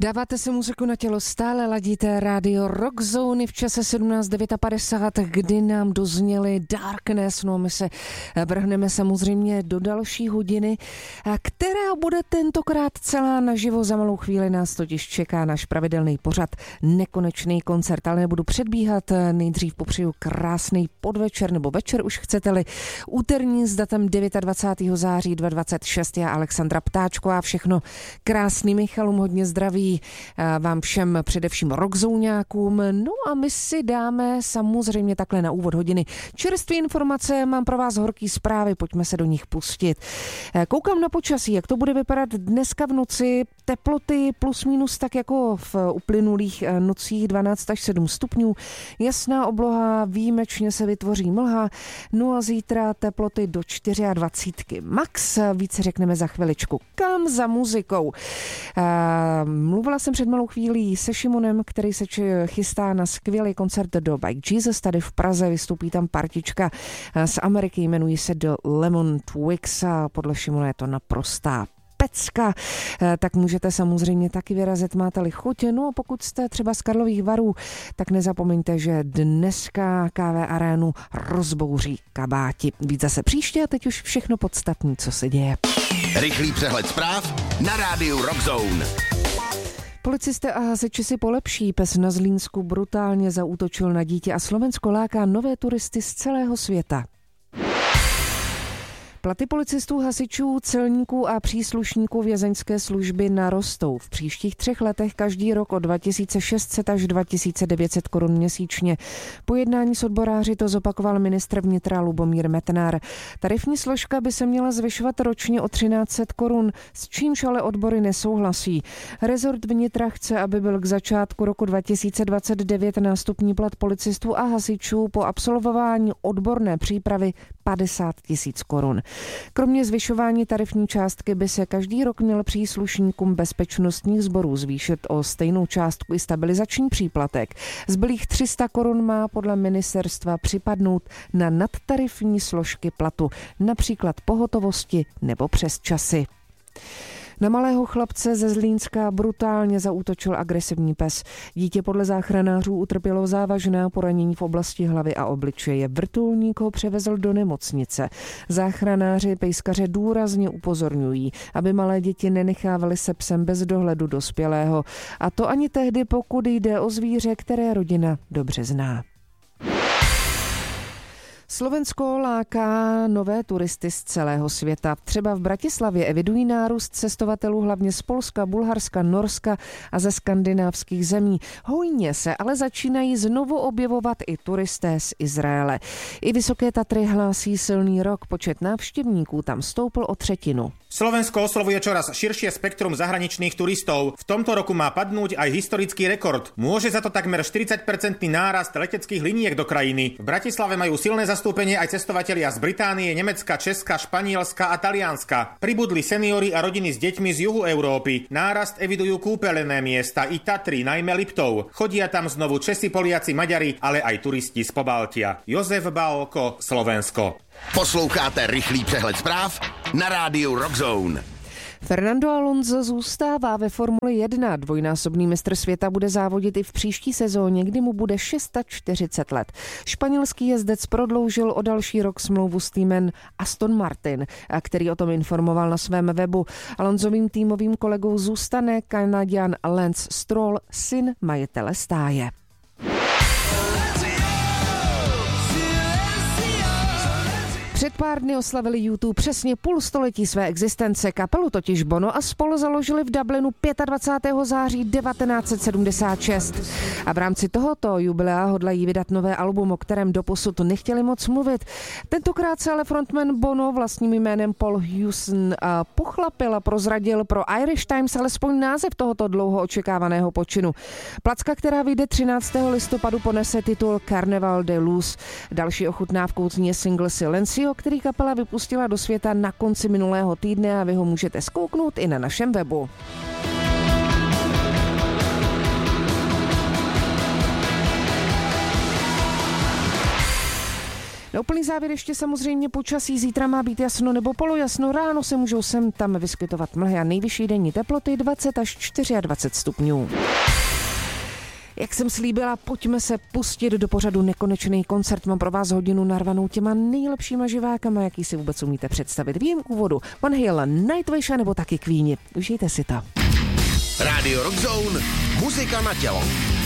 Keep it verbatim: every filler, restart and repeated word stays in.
Dáváte si muziku na tělo, stále ladíte rádio Rock Zone v čase sedmnáct padesát devět, kdy nám dozněly Darkness. No my se vrhneme samozřejmě do další hodiny, která bude tentokrát celá naživo. Za malou chvíli nás totiž čeká náš pravidelný pořad Nekonečný koncert, ale nebudu předbíhat, nejdřív popřeju krásný podvečer nebo večer, už chcete-li, úterní s datem dvacátého devátého září dvacet dvacet šest. Já Alexandra Ptáčková, všechno krásný Michalům, hodně zdraví vám všem, především rockzouňákům. No a my si dáme samozřejmě takhle na úvod hodiny čerstvé informace, mám pro vás horký zprávy, pojďme se do nich pustit. Koukám na počasí, jak to bude vypadat dneska v noci, teploty plus minus tak jako v uplynulých nocích dvanáct až sedm stupňů, jasná obloha, výjimečně se vytvoří mlha, no a zítra teploty do dvacet čtyři max, více řekneme za chviličku. Kam za muzikou? Mluvila jsem před malou chvílí se Šimonem, který se chystá na skvělý koncert do Bike Jesus tady v Praze. Vystoupí tam partička z Ameriky, jmenují se The Lemon Twigs a podle Šimona je to naprostá pecka, tak můžete samozřejmě taky vyrazit, máte-li chuť. No a pokud jste třeba z Karlových Varů, tak nezapomeňte, že dneska K V Arénu rozbouří kabáti. Víc zase příště a teď už všechno podstatné, co se děje. Rychlý přehled zpráv na rádiu Rock Zone. Policisté a hasiči si polepší. Pes na Zlínsku brutálně zaútočil na dítě a Slovensko láká nové turisty z celého světa. Platy policistů, hasičů, celníků a příslušníků vězeňské služby narostou. V příštích třech letech každý rok o dva tisíce šest set až dva tisíce devět set korun měsíčně. Po jednání s odboráři to zopakoval ministr vnitra Lubomír Metnar. Tarifní složka by se měla zvyšovat ročně o třináct set korun, s čímž ale odbory nesouhlasí. Rezort vnitra chce, aby byl k začátku roku dva tisíce dvacet devět nástupní plat policistů a hasičů po absolvování odborné přípravy padesát tisíc korun. Kromě zvyšování tarifní částky by se každý rok měl příslušníkům bezpečnostních sborů zvýšit o stejnou částku i stabilizační příplatek. Zbylých tři sta korun má podle ministerstva připadnout na nadtarifní složky platu, například pohotovosti nebo přesčasy. Na malého chlapce ze Zlínska brutálně zaútočil agresivní pes. Dítě podle záchranářů utrpělo závažná poranění v oblasti hlavy a obličeje. Vrtulník ho převezl do nemocnice. Záchranáři pejskaře důrazně upozorňují, aby malé děti nenechávaly se psem bez dohledu dospělého. A to ani tehdy, pokud jde o zvíře, které rodina dobře zná. Slovensko láká nové turisty z celého světa. Třeba v Bratislavě evidují nárůst cestovatelů hlavně z Polska, Bulharska, Norska a ze skandinávských zemí. Hojně se ale začínají znovu objevovat i turisté z Izraele. I Vysoké Tatry hlásí silný rok, počet návštěvníků tam stoupl o třetinu. Slovensko oslovuje čoraz širšie spektrum zahraničných turistov. V tomto roku má padnúť aj historický rekord. Môže za to takmer štyridsať percent nárast leteckých liniek do krajiny. V Bratislave majú silné zastúpenie aj cestovatelia z Británie, Nemecka, Česka, Španielska a Talianska. Pribudli seniori a rodiny s deťmi z juhu Európy. Nárast evidujú kúpeľné miesta i Tatry, najmä Liptov. Chodia tam znovu Česi, Poliaci, Maďari, ale aj turisti z Pobaltia. Jozef Bálko, Slovensko. Posloucháte rychlý přehled zpráv na rádiu Rock Zone. Fernando Alonso zůstává ve Formuli jedna. Dvojnásobný mistr světa bude závodit i v příští sezóně, kdy mu bude čtyřicet šest let. Španělský jezdec prodloužil o další rok smlouvu s týmem Aston Martin, který o tom informoval na svém webu. Alonsovým týmovým kolegou zůstane Kanaďan Lance Stroll, syn majitele stáje. Před pár dny oslavili YouTube přesně půl století své existence. Kapelu totiž Bono a spol založili v Dublinu dvacátého pátého září devatenáct set sedmdesát šest. A v rámci tohoto jubilea hodlají vydat nové album, o kterém doposud nechtěli moc mluvit. Tentokrát se ale frontman Bono vlastním jménem Paul Hewson pochlapil a prozradil pro Irish Times alespoň název tohoto dlouho očekávaného počinu. Placka, která vyjde třináctého listopadu, ponese titul Carnaval de Luz. Další ochutnávkou zní single Silencio, který kapela vypustila do světa na konci minulého týdne a vy ho můžete zkouknout i na našem webu. Na úplný závěr ještě samozřejmě počasí. Zítra má být jasno nebo polojasno. Ráno se můžou sem tam vyskytovat mlhy a nejvyšší denní teploty dvacet až dvacet čtyři stupňů. Jak jsem slíbila, pojďme se pustit do pořadu Nekonečný koncert. Mám pro vás hodinu narvanou těma nejlepšíma živákama, jaký si vůbec umíte představit. V jejím úvodu Van Halen, Nightwish nebo taky Queeni. Užijte si to. Rádio Rock Zone, muzika na tělo.